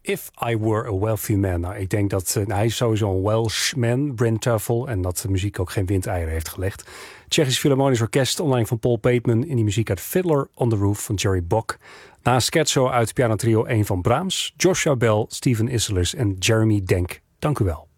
If I Were a Wealthy Man. Nou, ik denk dat hij is sowieso een Welshman, Brent Tuffle, en dat de muziek ook geen windeieren heeft gelegd. Tsjechisch Philharmonisch Orkest, online van Paul Bateman, in die muziek uit Fiddler on the Roof van Jerry Bock. Na een scherzo uit pianotrio 1 van Brahms, Joshua Bell, Steven Isserlis en Jeremy Denk. Dank u wel.